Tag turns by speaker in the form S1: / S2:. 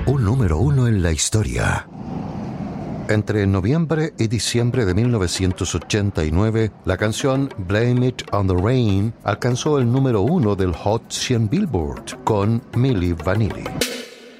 S1: un número uno en la historia. Entre noviembre y diciembre de 1989, la canción Blame It on the Rain alcanzó el número uno del Hot 100 Billboard con Milli Vanilli.